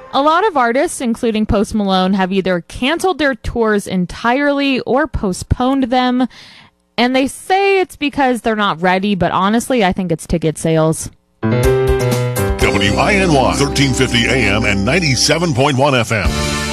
A lot of artists, including Post Malone, have either canceled their tours entirely or postponed them. And they say it's because they're not ready, but honestly, I think it's ticket sales. WINY 1350 AM and 97.1 FM.